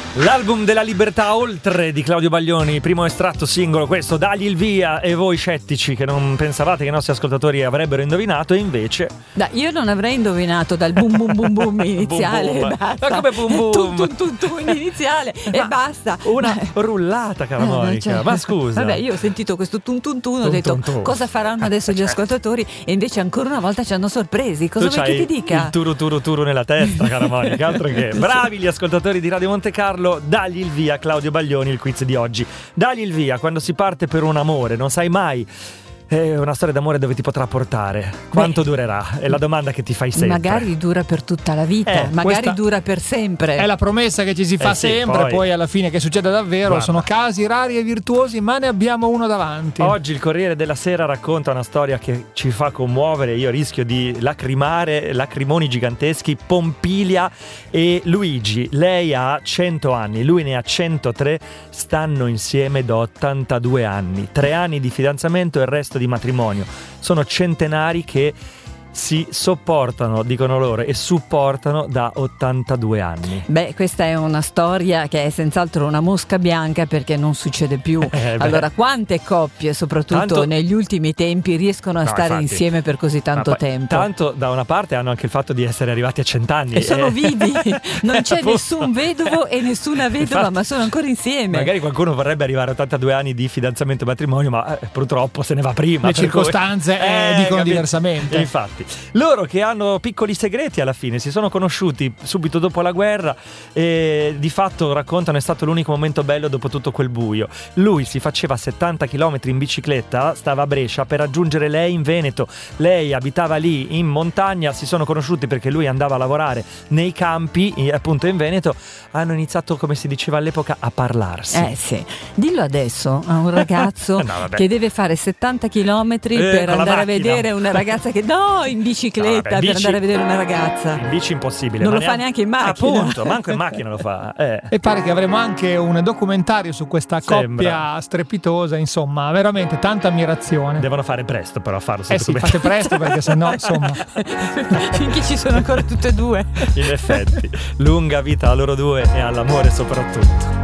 L'album della libertà oltre di Claudio Baglioni, primo estratto singolo questo, dagli il via. E voi scettici che non pensavate che i nostri ascoltatori avrebbero indovinato, e invece io non avrei indovinato dal boom boom boom boom iniziale. Boom boom. Basta. Ma come boom boom? Tum iniziale e basta. Una rullata, cara Monica. Ma scusa. Vabbè, io ho sentito questo tum ho detto cosa faranno adesso gli ascoltatori, e invece ancora una volta ci hanno sorpresi. Cosa vuoi che ti dica? Il turu nella testa, cara Monica, altro che. Bravi gli ascoltatori di Radio Monte Carlo. Dagli il via, Claudio Baglioni, il quiz di oggi. Dagli il via, quando si parte per un amore, non sai mai. È una storia d'amore dove ti potrà portare. Quanto durerà? È la domanda che ti fai sempre. Magari dura per tutta la vita, magari dura per sempre. È la promessa che ci si fa sempre, poi alla fine che succede davvero. Guarda, sono casi rari e virtuosi, ma ne abbiamo uno davanti. Oggi il Corriere della Sera racconta una storia che ci fa commuovere. Io rischio di lacrimoni giganteschi. Pompilia e Luigi. Lei ha 100 anni, lui ne ha 103. Stanno insieme da 82 anni. 3 anni di fidanzamento e il resto di matrimonio. Sono centenari che si sopportano, dicono loro, e supportano da 82 anni. Questa è una storia che è senz'altro una mosca bianca, perché non succede più. Allora, quante coppie, soprattutto negli ultimi tempi, riescono a stare insieme per così tanto tempo? Tanto da una parte hanno anche il fatto di essere arrivati a 100 anni e sono vivi, non c'è nessun vedovo e nessuna vedova. Infatti, ma sono ancora insieme. Magari qualcuno vorrebbe arrivare a 82 anni di fidanzamento e matrimonio, ma purtroppo se ne va prima. Le circostanze dicono diversamente. Infatti, loro che hanno piccoli segreti alla fine, si sono conosciuti subito dopo la guerra e di fatto raccontano è stato l'unico momento bello dopo tutto quel buio. Lui si faceva 70 km in bicicletta, stava a Brescia per raggiungere lei in Veneto. Lei abitava lì in montagna, si sono conosciuti perché lui andava a lavorare nei campi appunto in Veneto. Hanno iniziato, come si diceva all'epoca, a parlarsi. Sì. Dillo adesso a un ragazzo che deve fare 70 km per andare a vedere una ragazza che in bicicletta per andare a vedere una ragazza. In bici impossibile. Non lo fa neanche in macchina. Appunto, manco in macchina lo fa. E pare che avremo anche un documentario su questa coppia strepitosa, insomma, veramente tanta ammirazione. Devono fare presto però a farlo. Sì, fate presto perché sennò, insomma. Finché ci sono ancora tutte e due. In effetti, lunga vita a loro due e all'amore soprattutto.